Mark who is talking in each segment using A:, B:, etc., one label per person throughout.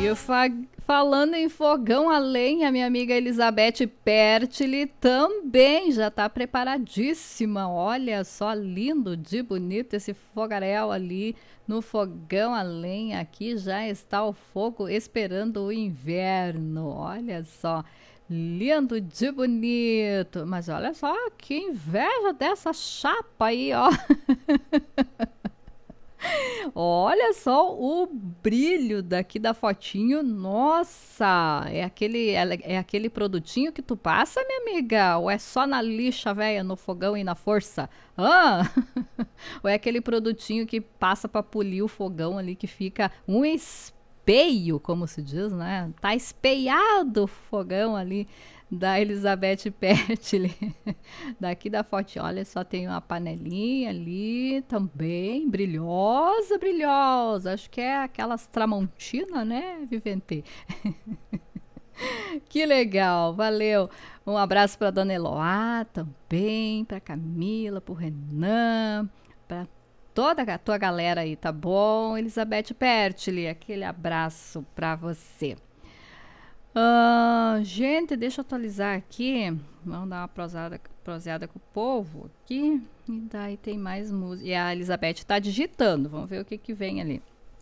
A: falando em fogão a lenha, minha amiga Elizabeth Pertile também já está preparadíssima. Olha só, lindo de bonito esse fogaréu ali no fogão a lenha. Aqui já está o fogo esperando o inverno. Olha só, lindo de bonito. Mas olha só, que inveja dessa chapa aí, ó. Olha só o brilho daqui da fotinho. Nossa, é aquele produtinho que tu passa, minha amiga? Ou é só na lixa, velha, no fogão e na força? Ah! Ou é aquele produtinho que passa para polir o fogão ali, que fica um espeio, como se diz, né? Tá espeiado o fogão ali da Elizabeth Pertile. Daqui da foto, olha só, tem uma panelinha ali também, brilhosa, brilhosa. Acho que é aquelas Tramontina, né, Vivente? Que legal, valeu. Um abraço para dona Eloá também, para Camila, para o Renan, para toda a tua galera aí, tá bom? Elizabeth Pertile, aquele abraço para você. Gente, deixa eu atualizar aqui. Vamos dar uma proseada com o povo aqui. E daí tem mais música. E a Elizabeth tá digitando. Vamos ver o que vem ali.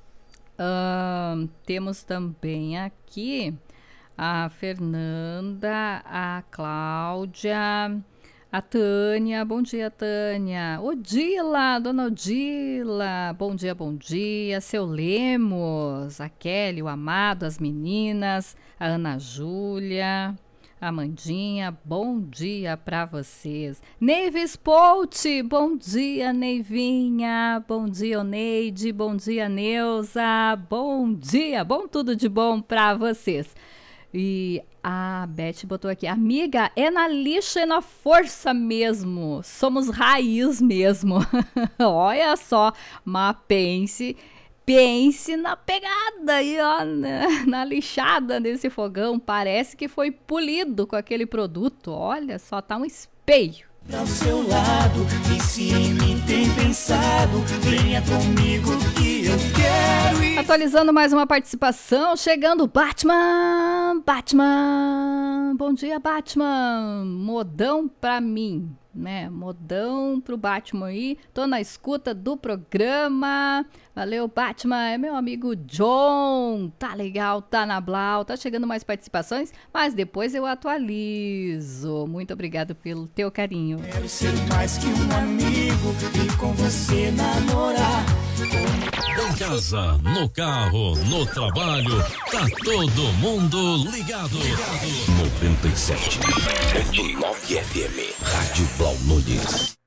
A: Temos também aqui a Fernanda, a Cláudia, a Tânia. Bom dia, Tânia. Odila, dona Odila. Bom dia. Seu Lemos, a Kelly, o Amado, as meninas, a Ana Júlia, a Amandinha. Bom dia para vocês. Neives Pout, bom dia, Neivinha. Bom dia, Oneide. Bom dia, Neuza. Bom dia, bom tudo de bom para vocês. E a Beth botou aqui, amiga, é na lixa e na força mesmo, somos raiz mesmo. Olha só, mas pense na pegada aí, ó, na lixada desse fogão, parece que foi polido com aquele produto. Olha só, tá um espelho.
B: Ao seu lado, e se em mim tem pensado, venha comigo que eu quero ir.
A: Atualizando mais uma participação, chegando Batman, bom dia Batman, modão pra mim, né, modão pro Batman aí, tô na escuta do programa, valeu Batman, é meu amigo John, tá legal, tá na Blau, tá chegando mais participações, mas depois eu atualizo, muito obrigado pelo teu carinho.
B: Quero ser mais que um amigo e com você namorar.
C: Em casa, no carro, no trabalho, tá todo mundo ligado. 97.9 FM, Rádio Blau Nunes.